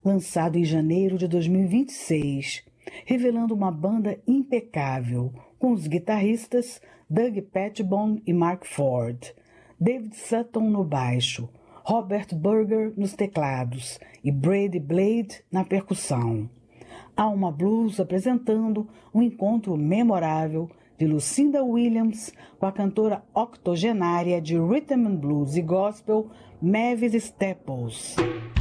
lançado em janeiro de 2026, revelando uma banda impecável, com os guitarristas Doug Petitbon e Mark Ford, David Sutton no baixo, Robert Burger nos teclados e Brady Blade na percussão. Alma Blues apresentando um encontro memorável de Lucinda Williams com a cantora octogenária de Rhythm and Blues e Gospel Mavis Staples.